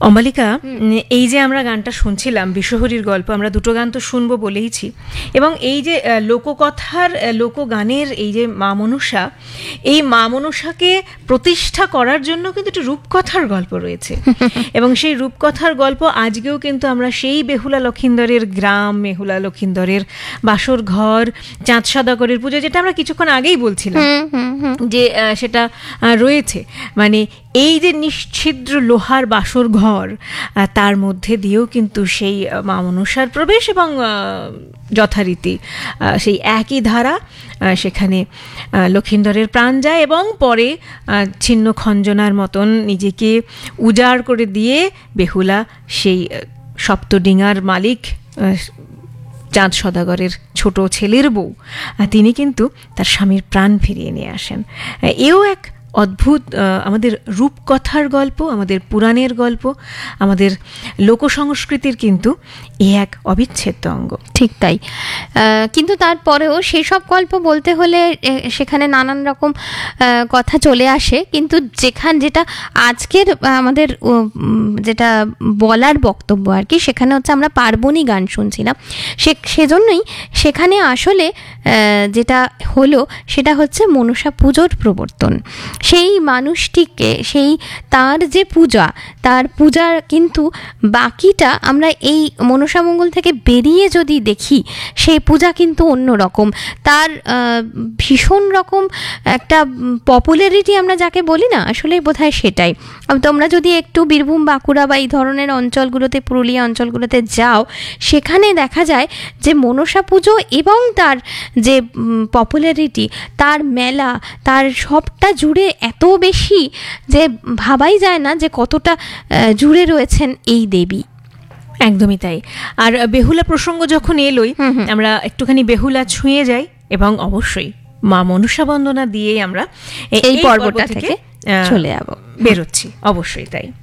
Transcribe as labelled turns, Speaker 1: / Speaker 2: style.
Speaker 1: অম্বালিকা, এই যে আমরা গানটা শুনছিলাম বিশ্বহরীর গল্প, আমরা দুটো গান তো শুনবো বলেইছি, এবং এই যে লোককথার লোকগানের এই যে মা মনসা, এই মা মনসাকে প্রতিষ্ঠা করার জন্য কিন্তু একটা রূপকথার গল্প রয়েছে এবং সেই রূপকথার গল্প আজকেও কিন্তু আমরা সেই বেহুলা লক্ষিন্দরের গ্রাম, বেহুলা লক্ষিন্দরের বাসর ঘর, চাঁদ সদাগরের পুজো, যেটা আমরা কিছুক্ষণ আগেই বলছিলাম যে সেটা রয়েছে, মানে এই যে নিশ্ছিদ্র লোহার বাসর ঘর, তার মধ্যে দিয়েও কিন্তু সেই মা মনসার প্রবেশ এবং যথারীতি সেই একই ধারা সেখানে লক্ষিন্দরের প্রাণ যায় এবং পরে ছিন্ন খঞ্জনার মতন নিজেকে উজাড় করে দিয়ে বেহুলা সেই সপ্তডিঙার মালিক চাঁদ সদাগরের ছোট ছেলের বউ, তিনি কিন্তু তার স্বামীর প্রাণ ফিরিয়ে নিয়ে আসেন। এও এক অদ্ভুত আমাদের রূপকথার গল্প, আমাদের পুরাণের গল্প, আমাদের লোকসংস্কৃতির কিন্তু এ এক অবিচ্ছেদ্য অঙ্গ।
Speaker 2: ঠিক তাই, কিন্তু তারপরেও সেই সব গল্প বলতে হলে সেখানে নানান রকম কথা চলে আসে, কিন্তু যেটা আজকের আমাদের যেটা বলার বক্তব্য আর কি, সেখানে হচ্ছে আমরা পার্বণী গান শুনছিলাম, সেজন্যই সেখানে আসলে যেটা হলো সেটা হচ্ছে মনসা পুজোর প্রবর্তন। সেই মানুষটিকে, সেই তার যে পূজা, তার পূজার কিন্তু বাকিটা আমরা এই মনসামঙ্গল থেকে বেরিয়ে যদি দেখি, সেই পূজা কিন্তু অন্য রকম, তার ভীষণ রকম একটা পপুলারিটি আমরা যাকে বলি না, আসলে বোধহয় সেটাই। তোমরা যদি একটু বীরভূম, বাঁকুড়া বা এই ধরনের অঞ্চলগুলোতে, পুরুলিয়া অঞ্চলগুলোতে যাও, সেখানে দেখা যায় যে মনসা পুজো এবং তার যে পপুলারিটি, তার মেলা, তার সবটা জুড়ে এত বেশি যে ভাবাই যায় না যে কতটা জুড়ে রয়েছেন এই দেবী।
Speaker 1: একদমই তাই। আর বেহুলা প্রসঙ্গ যখন এলোই, আমরা একটুখানি বেহুলা ছুঁয়ে যাই এবং অবশ্যই মা মনসা বন্দনা দিয়েই আমরা
Speaker 2: এই পর্বটা থেকে চলে যাব,
Speaker 1: বেরোচ্ছি, অবশ্যই তাই।